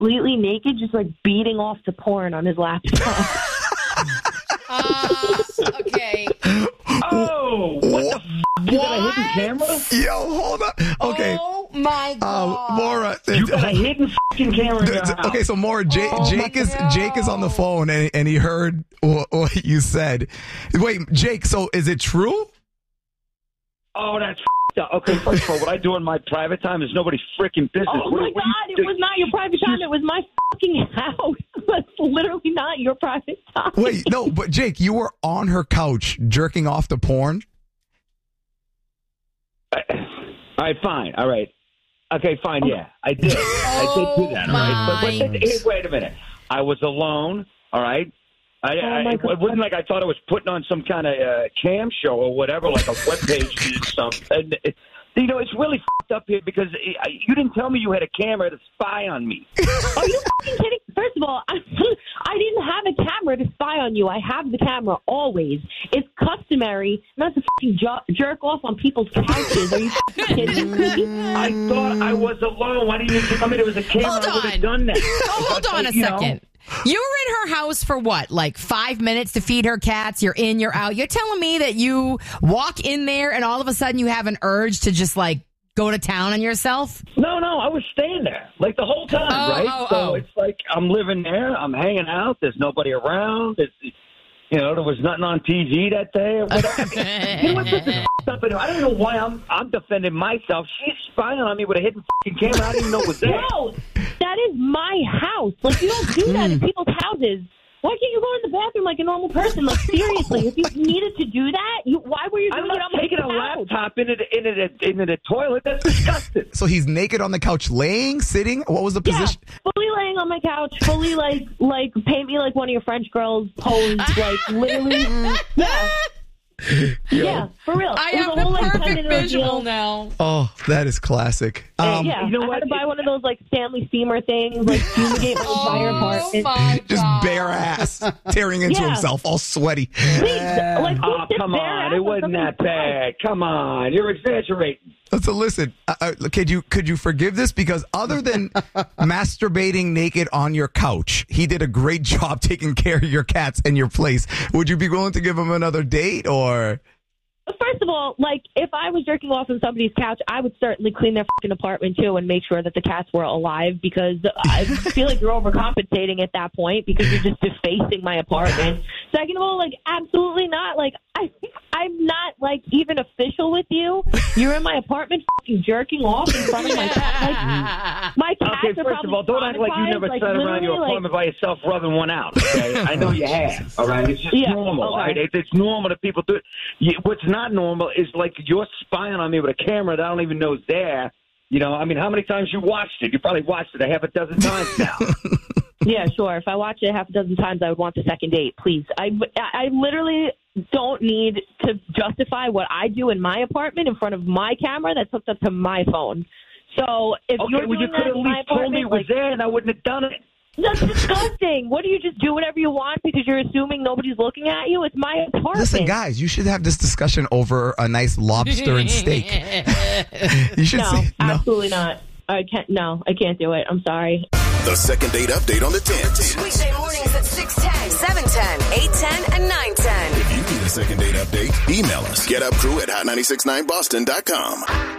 completely naked, just like beating off to porn on his laptop. Okay. Oh, what the f***? You got a hidden camera? Yo, hold on. Okay. Oh, my God. Maura. You got a hidden f***ing camera in your house. Okay, so Maura, Jake is on the phone and he heard what you said. Wait, Jake, so is it true? Oh, that's f***ed up. Okay, first of all, what I do in my private time is nobody's freaking business. Oh, my God. It was not your private time. It was my fucking house. That's literally not your private time. Wait, no, but Jake, you were on her couch jerking off to porn? All right, fine. All right. Okay, fine, yeah. I did. I did do that, all right? But wait a minute. I was alone, all right? It wasn't like I thought I was putting on some kind of cam show or whatever, like a webpage or something. You know, it's really f***ed up here because you didn't tell me you had a camera to spy on me. Are you fucking kidding? First of all, I didn't have a camera to spy on you. I have the camera always. It's customary not to fucking jerk off on people's couches. Are you fucking kidding me? I thought I was alone. Why didn't you tell me there was a camera? I would have done that. Oh, hold on a second. You were in her house for what, like 5 minutes to feed her cats? You're in, you're out. You're telling me that you walk in there and all of a sudden you have an urge to just like go to town on yourself? No, I was staying there like the whole time, right? So it's like I'm living there, I'm hanging out, there's nobody around, there was nothing on TV that day or whatever. You know what's up? I don't know why I'm defending myself. She's spying on me with a hidden fucking camera. I didn't even know it was there. No, that is my house. Like, you don't do that in people's houses. Why can't you go in the bathroom like a normal person? Like, seriously, if you needed to do that, why were you doing it on my couch? I'm not taking a laptop into the toilet. That's disgusting. So he's naked on the couch, laying, sitting? What was the position? Yeah, fully laying on my couch, fully like paint me like one of your French girls posed, like literally. Yeah. Yeah, for real. I have the perfect visual now. Oh, that is classic. You know what? I had to buy one of those like Stanley Steamer things, like fumigate my entire apartment. Just bare ass, tearing into himself, all sweaty. Please, come on, it wasn't that bad. Come on, you're exaggerating. So listen, could you forgive this? Because other than masturbating naked on your couch, he did a great job taking care of your cats and your place. Would you be willing to give him another date or? First of all, like, if I was jerking off on somebody's couch, I would certainly clean their fucking apartment, too, and make sure that the cats were alive, because I feel like you're overcompensating at that point because you're just defacing my apartment. Second of all, like, absolutely not. Like, I'm not, like, even official with you. You're in my apartment fucking jerking off in front of my cat. Like, my cats are probably first of all, don't act like you never sat around your apartment by yourself rubbing one out, okay? I know you have, all right? It's just normal, all right? It's normal that people do it. What's not normal is, like, you're spying on me with a camera that I don't even know is there. You know, I mean, how many times you watched it? You probably watched it a half a dozen times now. Yeah, sure. If I watched it half a dozen times, I would want the second date, please. I literally don't need to justify what I do in my apartment in front of my camera that's hooked up to my phone. So if you're doing you could at least told me it was there and I wouldn't have done it. That's disgusting. What do you just do whatever you want because you're assuming nobody's looking at you? It's my apartment. Listen, guys, you should have this discussion over a nice lobster and steak. You should absolutely not. I can't do it. I'm sorry. The second date update on the 10. Weekday mornings at 6:10, 7:10, 8:10, and 9:10. If you need a second date update, email us. GetUpCrew@hot969boston.com.